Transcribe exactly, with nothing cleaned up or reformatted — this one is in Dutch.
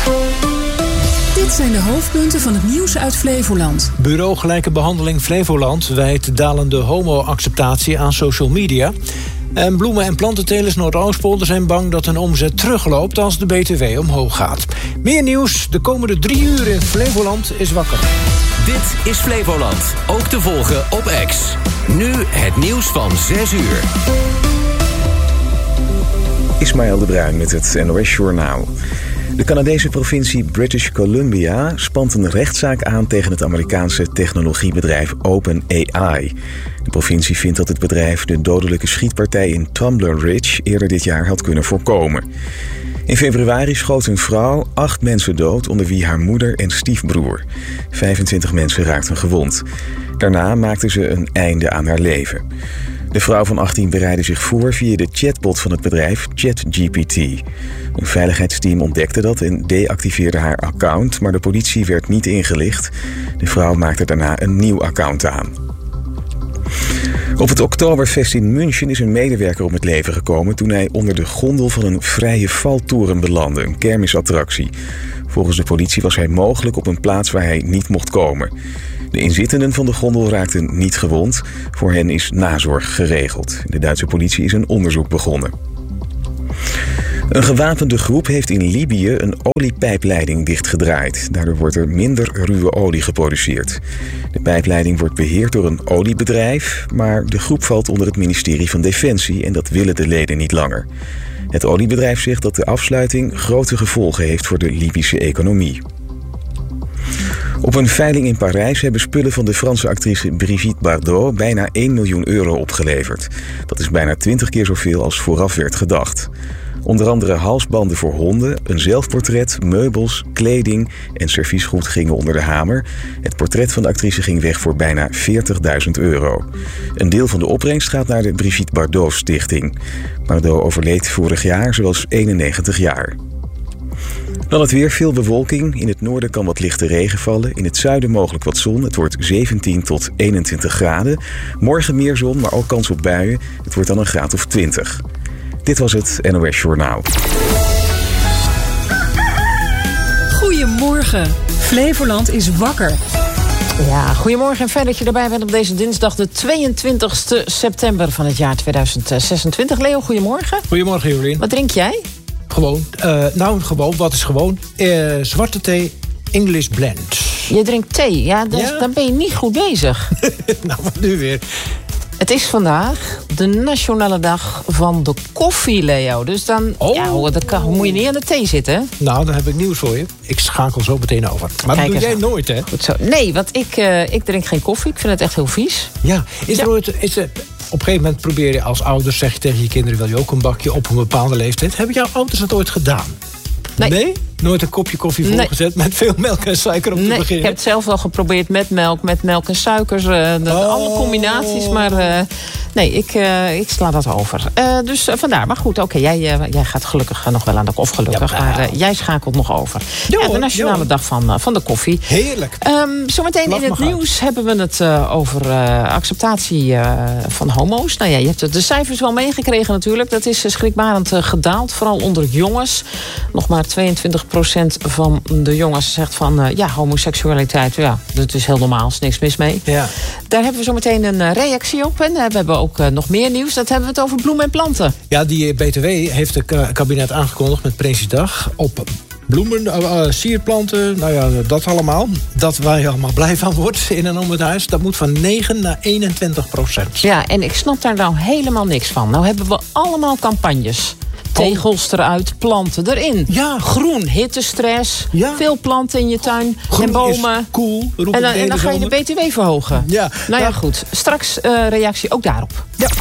Dit zijn de hoofdpunten van het nieuws uit Flevoland. Bureau Gelijke Behandeling Flevoland wijt dalende homo-acceptatie aan social media. En bloemen- en plantentelers Noordoostpolder zijn bang dat hun omzet terugloopt als de B T W omhoog gaat. Meer nieuws de komende drie uur in Flevoland is wakker. Dit is Flevoland, ook te volgen op X. Nu het nieuws van zes uur. Ismaël de Bruin met het N O S-journaal. De Canadese provincie British Columbia spant een rechtszaak aan tegen het Amerikaanse technologiebedrijf OpenAI. De provincie vindt dat het bedrijf de dodelijke schietpartij in Tumbler Ridge eerder dit jaar had kunnen voorkomen. In februari schoot een vrouw acht mensen dood, onder wie haar moeder en stiefbroer. vijfentwintig mensen raakten gewond. Daarna maakte ze een einde aan haar leven. De vrouw van achttien bereidde zich voor via de chatbot van het bedrijf ChatGPT. Een veiligheidsteam ontdekte dat en deactiveerde haar account, maar de politie werd niet ingelicht. De vrouw maakte daarna een nieuw account aan. Op het Oktoberfest in München is een medewerker om het leven gekomen toen hij onder de gondel van een vrije valtoren belandde, een kermisattractie. Volgens de politie was hij mogelijk op een plaats waar hij niet mocht komen. De inzittenden van de gondel raakten niet gewond. Voor hen is nazorg geregeld. De Duitse politie is een onderzoek begonnen. Een gewapende groep heeft in Libië een oliepijpleiding dichtgedraaid. Daardoor wordt er minder ruwe olie geproduceerd. De pijpleiding wordt beheerd door een oliebedrijf, maar de groep valt onder het ministerie van Defensie en dat willen de leden niet langer. Het oliebedrijf zegt dat de afsluiting grote gevolgen heeft voor de Libische economie. Op een veiling in Parijs hebben spullen van de Franse actrice Brigitte Bardot bijna één miljoen euro opgeleverd. Dat is bijna twintig keer zoveel als vooraf werd gedacht. Onder andere halsbanden voor honden, een zelfportret, meubels, kleding en serviesgoed gingen onder de hamer. Het portret van de actrice ging weg voor bijna veertigduizend euro. Een deel van de opbrengst gaat naar de Brigitte Bardot Stichting. Bardot overleed vorig jaar, ze was eenennegentig jaar. Dan het weer, veel bewolking. In het noorden kan wat lichte regen vallen. In het zuiden mogelijk wat zon. Het wordt zeventien tot eenentwintig graden. Morgen meer zon, maar ook kans op buien. Het wordt dan een graad of twintig. Dit was het N O S Journaal. Goedemorgen. Flevoland is wakker. Ja, goedemorgen en fijn dat je erbij bent op deze dinsdag de tweeëntwintigste september van het jaar tweeduizend zesentwintig. Leo, goedemorgen. Goedemorgen, Jolien. Wat drink jij? Gewoon, uh, nou gewoon, wat is gewoon? Uh, zwarte thee, English blend. Je drinkt thee, ja, dus ja? Dan ben je niet goed bezig. Nou, wat nu weer? Het is vandaag de nationale dag van de koffie, Leo. Dus dan, oh. ja, hoe, dat kan, hoe moet je niet aan de thee zitten, hè? Nou, dan heb ik nieuws voor je. Ik schakel zo meteen over. Maar Kijk dat doe jij aan. nooit, hè? Goed zo. Nee, want ik, uh, ik drink geen koffie. Ik vind het echt heel vies. Ja, is ja. er ooit... Is er, op een gegeven moment probeer je als ouders, zeg je tegen je kinderen, wil je ook een bakje op een bepaalde leeftijd. Hebben jouw ouders dat ooit gedaan? Nee. nee? Nooit een kopje koffie volgezet nee. met veel melk en suiker om nee, te beginnen? Ik heb het zelf wel geprobeerd met melk, met melk en suikers. Uh, de, oh. Alle combinaties, maar uh, nee, ik, uh, ik sla dat over. Uh, dus uh, vandaar, maar goed, oké, okay, jij, uh, jij gaat gelukkig uh, nog wel aan de of gelukkig, ja, maar uh, jij schakelt nog over. Jo, ja, de nationale jo. dag van, uh, van de koffie. Heerlijk. Um, zometeen Lach in het nieuws uit. hebben we het uh, over uh, acceptatie uh, van homo's. Nou ja, je hebt de cijfers wel meegekregen natuurlijk. Dat is uh, schrikbarend uh, gedaald, vooral onder jongens. Nog maar tweeëntwintig procent van de jongens zegt van, uh, ja, homoseksualiteit, ja, dat is heel normaal, is niks mis mee. Ja. Daar hebben we zo meteen een uh, reactie op. En uh, we hebben ook uh, nog meer nieuws. Dat hebben we het over bloemen en planten. Ja, die B T W heeft het kabinet aangekondigd met Prinsjesdag op bloemen, uh, uh, sierplanten, nou ja, dat allemaal. Dat waar je allemaal blij van wordt in en om het huis. Dat moet van negen naar eenentwintig procent. Ja, en ik snap daar nou helemaal niks van. Nou hebben we allemaal campagnes. Tegels eruit, planten erin. Ja. Groen, hittestress, ja. veel planten in je tuin Groen en bomen. Is cool. En dan, en dan ga je de B T W verhogen. Ja. Nou ja, ja. goed. Straks uh, reactie ook daarop. Ja.